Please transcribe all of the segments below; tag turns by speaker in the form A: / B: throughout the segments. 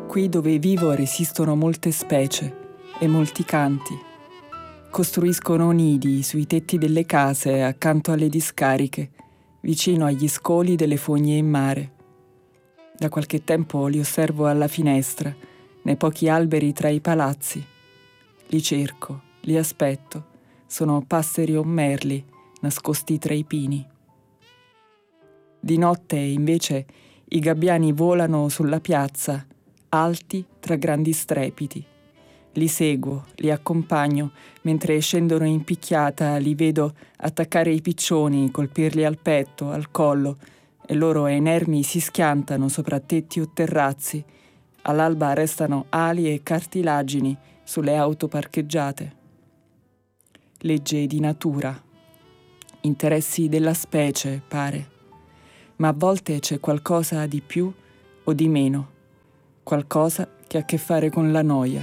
A: Qui dove vivo resistono molte specie e molti canti. Costruiscono nidi sui tetti delle case accanto alle discariche, vicino agli scoli delle fogne in mare. Da qualche tempo li osservo alla finestra, nei pochi alberi tra i palazzi. Li cerco, li aspetto. Sono passeri o merli nascosti tra i pini. Di notte, invece, i gabbiani volano sulla piazza, alti tra grandi strepiti. Li seguo, li accompagno, mentre scendono in picchiata li vedo attaccare i piccioni, colpirli al petto, al collo, e loro inermi si schiantano sopra tetti o terrazzi. All'alba restano ali e cartilagini sulle auto parcheggiate. Legge di natura. Interessi della specie, pare. Ma a volte c'è qualcosa di più o di meno. Qualcosa che ha a che fare con la noia.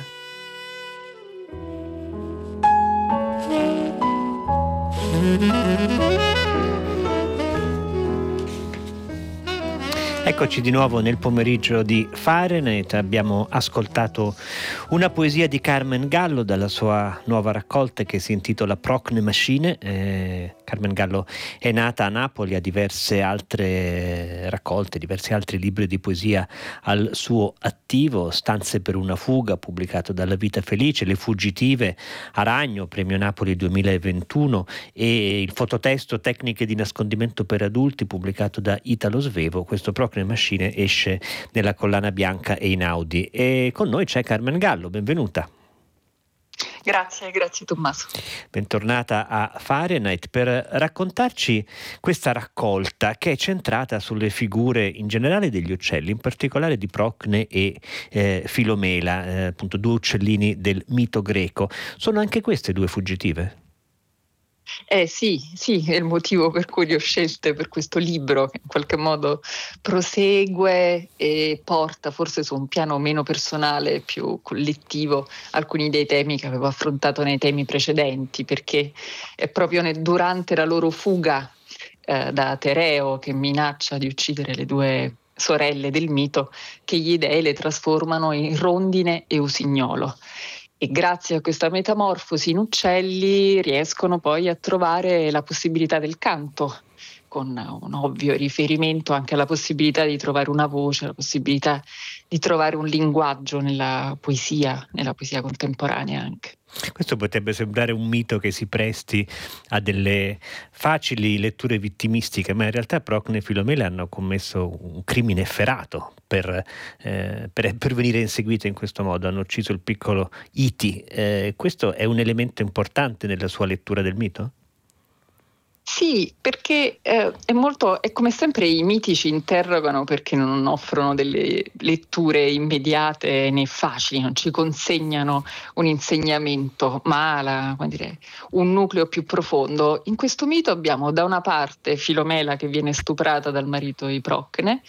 B: Eccoci di nuovo nel pomeriggio di Fahrenheit. Abbiamo ascoltato una poesia di Carmen Gallo dalla sua nuova raccolta che si intitola Procne Machine. Carmen Gallo è nata a Napoli, ha diverse altre raccolte, diversi altri libri di poesia al suo attivo: Stanze per una fuga, pubblicato dalla Vita Felice, Le Fuggitive, Aragno, Premio Napoli 2021, e il fototesto Tecniche di nascondimento per adulti, pubblicato da Italo Svevo. Questo Procne Machine esce nella collana bianca e in Audi. E con noi c'è Carmen Gallo, benvenuta.
C: Grazie Tommaso.
B: Bentornata a Fahrenheit per raccontarci questa raccolta che è centrata sulle figure in generale degli uccelli, in particolare di Procne e Filomela, appunto due uccellini del mito greco. Sono anche queste due fuggitive?
C: Sì, è il motivo per cui li ho scelte per questo libro, che in qualche modo prosegue e porta forse su un piano meno personale, più collettivo, alcuni dei temi che avevo affrontato nei temi precedenti, perché è proprio durante la loro fuga da Tereo, che minaccia di uccidere le due sorelle del mito, che gli dei le trasformano in rondine e usignolo. E grazie a questa metamorfosi in uccelli riescono poi a trovare la possibilità del canto, con un ovvio riferimento anche alla possibilità di trovare una voce, la possibilità di trovare un linguaggio nella poesia contemporanea anche.
B: Questo potrebbe sembrare un mito che si presti a delle facili letture vittimistiche, ma in realtà Procne e Filomela hanno commesso un crimine efferato per venire inseguite in questo modo. Hanno ucciso il piccolo Iti. Questo è un elemento importante nella sua lettura del mito?
C: Sì, perché è come sempre i miti ci interrogano perché non offrono delle letture immediate né facili, non ci consegnano un insegnamento, ma un nucleo più profondo. In questo mito abbiamo da una parte Filomela che viene stuprata dal marito di Procne,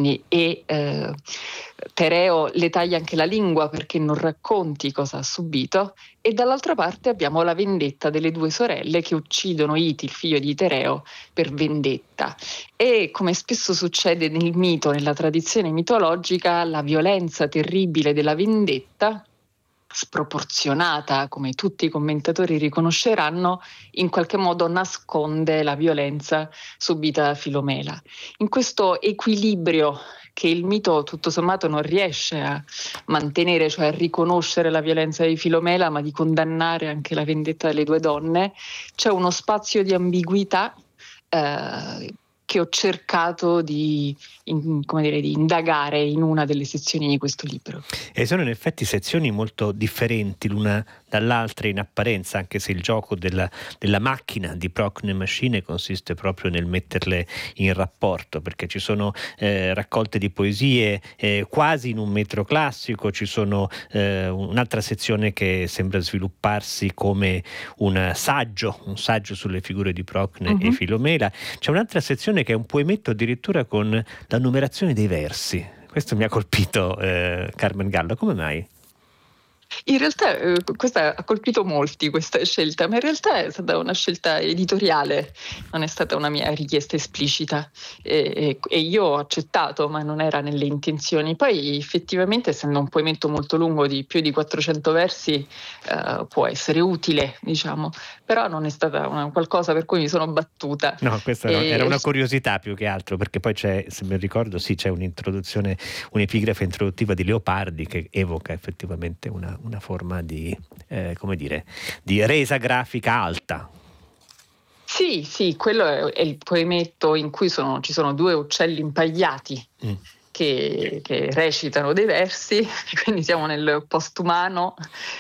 C: Tereo le taglia anche la lingua perché non racconti cosa ha subito, e dall'altra parte abbiamo la vendetta delle due sorelle che uccidono Iti, il figlio di Tereo, per vendetta. E come spesso succede nel mito, nella tradizione mitologica, la violenza terribile della vendetta, sproporzionata, come tutti i commentatori riconosceranno, in qualche modo nasconde la violenza subita da Filomela. In questo equilibrio che il mito tutto sommato non riesce a mantenere, cioè a riconoscere la violenza di Filomela, ma di condannare anche la vendetta delle due donne, c'è uno spazio di ambiguità che ho cercato di indagare in una delle sezioni di questo libro.
B: E sono in effetti sezioni molto differenti l'una dall'altra in apparenza, anche se il gioco della macchina di Procne Machine consiste proprio nel metterle in rapporto, perché ci sono raccolte di poesie quasi in un metro classico, ci sono un'altra sezione che sembra svilupparsi come un saggio sulle figure di Procne e Filomela. C'è un'altra sezione che è un poemetto addirittura con la numerazione dei versi. Questo mi ha colpito, Carmen Gallo. Come mai?
C: In realtà questa ha colpito molti, questa scelta, ma in realtà è stata una scelta editoriale, non è stata una mia richiesta esplicita e io ho accettato, ma non era nelle intenzioni. Poi effettivamente, essendo un poemetto molto lungo di più di 400 versi, può essere utile, diciamo, però non è stata qualcosa per cui mi sono battuta.
B: No, questa era una curiosità più che altro, perché poi c'è, se mi ricordo, sì, c'è un'introduzione, un'epigrafe introduttiva di Leopardi che evoca effettivamente una forma di, come dire, di resa grafica alta.
C: Sì, quello è il poemetto in cui ci sono due uccelli impagliati che recitano dei versi, quindi siamo nel postumano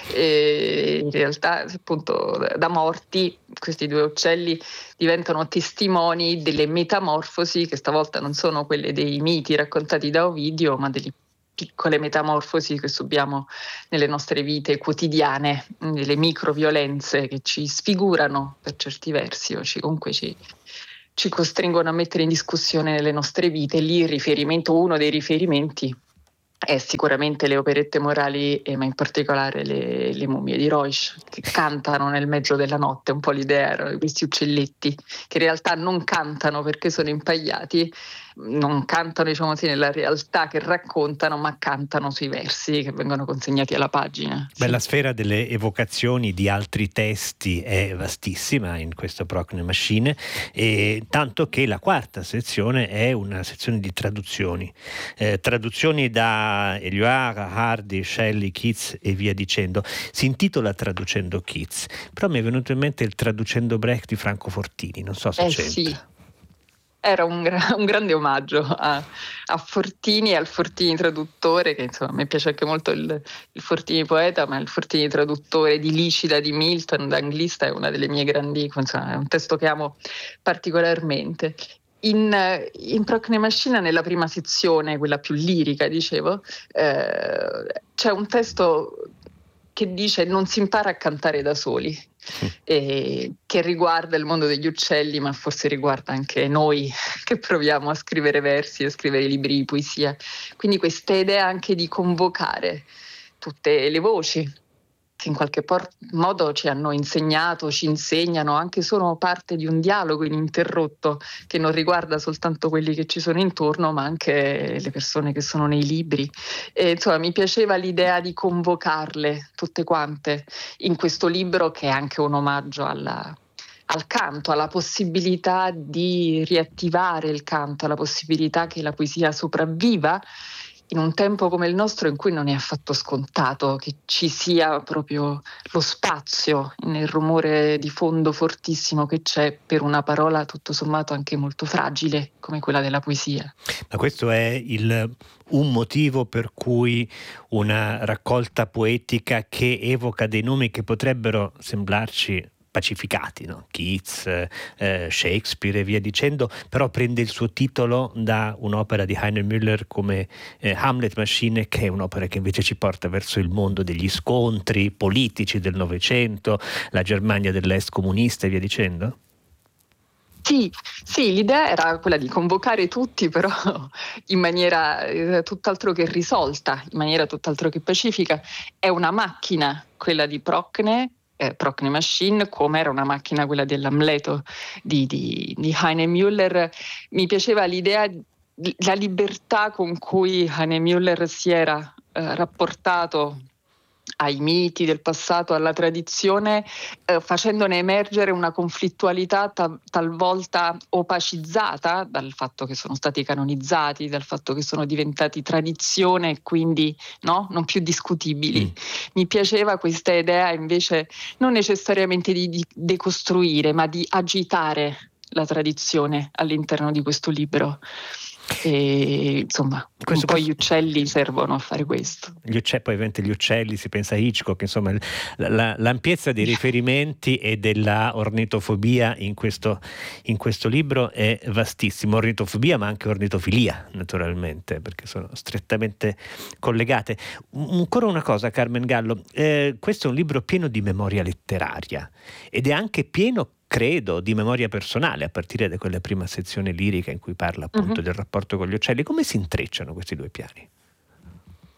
C: e in realtà appunto da morti questi due uccelli diventano testimoni delle metamorfosi che stavolta non sono quelle dei miti raccontati da Ovidio, ma delle piccole metamorfosi che subiamo nelle nostre vite quotidiane, delle microviolenze che ci sfigurano per certi versi o comunque ci costringono a mettere in discussione le nostre vite. Lì uno dei riferimenti è sicuramente le operette morali, ma in particolare le mummie di Ruysch, che cantano nel mezzo della notte. Un po' l'idea era di questi uccelletti che in realtà non cantano perché sono impagliati, non cantano, diciamo così, nella realtà che raccontano, ma cantano sui versi che vengono consegnati alla pagina.
B: Beh, la sfera delle evocazioni di altri testi è vastissima in questo Procne Machine, e tanto che la quarta sezione è una sezione di traduzioni, traduzioni da Éluard, Hardy, Shelley, Keats e via dicendo. Si intitola Traducendo Keats, però mi è venuto in mente il Traducendo Brecht di Franco Fortini, non so se c'entra.
C: Sì. Era un grande omaggio a Fortini e al Fortini traduttore, che insomma a me piace anche molto il Fortini poeta, ma il Fortini traduttore di Licida di Milton, d'Anglista, è una delle mie grandi, insomma, è un testo che amo particolarmente. In Procne Machine, nella prima sezione, quella più lirica, dicevo, c'è un testo che dice: non si impara a cantare da soli, che riguarda il mondo degli uccelli, ma forse riguarda anche noi che proviamo a scrivere versi, a scrivere libri di poesia. Quindi questa idea anche di convocare tutte le voci che in qualche modo ci hanno insegnato, ci insegnano, anche sono parte di un dialogo ininterrotto che non riguarda soltanto quelli che ci sono intorno, ma anche le persone che sono nei libri. E, insomma, mi piaceva l'idea di convocarle tutte quante in questo libro, che è anche un omaggio al canto, alla possibilità di riattivare il canto, alla possibilità che la poesia sopravviva in un tempo come il nostro, in cui non è affatto scontato che ci sia proprio lo spazio nel rumore di fondo fortissimo che c'è per una parola tutto sommato anche molto fragile come quella della poesia.
B: Ma questo è un motivo per cui una raccolta poetica che evoca dei nomi che potrebbero sembrarci pacificati, no? Keats, Shakespeare e via dicendo, però prende il suo titolo da un'opera di Heiner Müller come Hamlet Machine, che è un'opera che invece ci porta verso il mondo degli scontri politici del Novecento, la Germania dell'est comunista e via dicendo?
C: Sì, l'idea era quella di convocare tutti, però in maniera tutt'altro che risolta, in maniera tutt'altro che pacifica. È una macchina, quella di Procne Machine, come era una macchina quella dell'Amleto di Heine Müller. Mi piaceva l'idea, la libertà con cui Heine Müller si era rapportato ai miti del passato, alla tradizione, facendone emergere una conflittualità talvolta opacizzata dal fatto che sono stati canonizzati, dal fatto che sono diventati tradizione e quindi non più discutibili. Mi piaceva questa idea invece non necessariamente di decostruire, ma di agitare la tradizione all'interno di questo libro. E insomma, gli uccelli servono a fare questo.
B: Poi ovviamente gli uccelli, si pensa a Hitchcock, insomma l'ampiezza dei riferimenti e della ornitofobia in questo libro è vastissimo. Ornitofobia, ma anche ornitofilia, naturalmente, perché sono strettamente collegate. Ancora una cosa, Carmen Gallo, questo è un libro pieno di memoria letteraria ed è anche pieno, credo, di memoria personale, a partire da quella prima sezione lirica in cui parla appunto del rapporto con gli uccelli. Come si intrecciano questi due piani?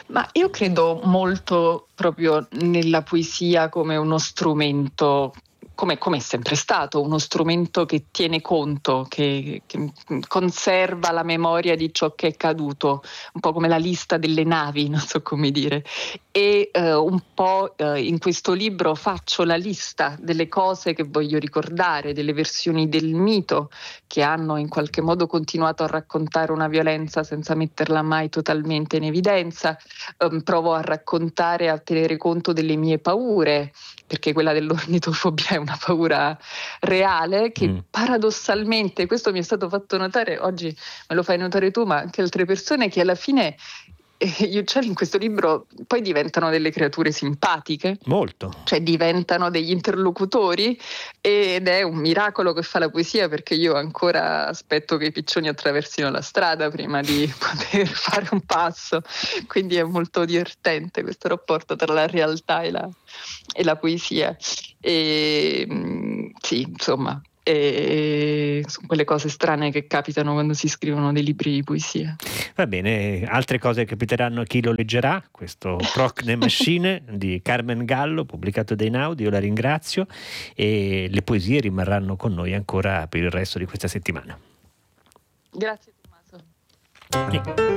C: Ma io credo molto proprio nella poesia come uno strumento, come è sempre stato, uno strumento che tiene conto, che conserva la memoria di ciò che è caduto, un po' come la lista delle navi, non so come dire. E un po' in questo libro faccio la lista delle cose che voglio ricordare, delle versioni del mito che hanno in qualche modo continuato a raccontare una violenza senza metterla mai totalmente in evidenza. Provo a raccontare, a tenere conto delle mie paure, perché quella dell'ornitofobia è una paura reale che paradossalmente, questo mi è stato fatto notare, oggi me lo fai notare tu, ma anche altre persone, che alla fine gli uccelli in questo libro poi diventano delle creature simpatiche.
B: Molto.
C: Cioè diventano degli interlocutori, ed è un miracolo che fa la poesia, perché io ancora aspetto che i piccioni attraversino la strada prima di poter fare un passo, quindi è molto divertente questo rapporto tra la realtà e la poesia. E sì, insomma, sono quelle cose strane che capitano quando si scrivono dei libri di poesia.
B: Va bene, altre cose capiteranno a chi lo leggerà, questo Procne Machine di Carmen Gallo, pubblicato da Einaudi. Io la ringrazio e le poesie rimarranno con noi ancora per il resto di questa settimana.
C: Grazie Tommaso.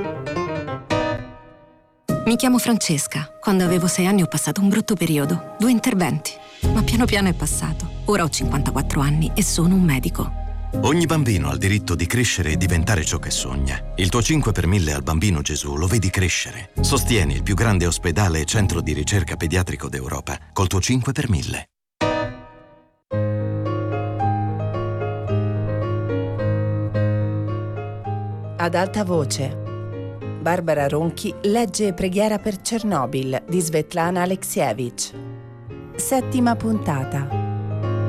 D: Mi chiamo Francesca. Quando avevo 6 anni ho passato un brutto periodo, 2 interventi, ma piano piano è passato. Ora ho 54 anni e sono un medico.
E: Ogni bambino ha il diritto di crescere e diventare ciò che sogna. Il tuo 5 per 1000 al Bambino Gesù lo vedi crescere. Sostieni il più grande ospedale e centro di ricerca pediatrico d'Europa col tuo 5 per 1000.
F: Ad alta voce, Barbara Ronchi legge Preghiera per Chernobyl di Svetlana Alexievich. 7ª puntata.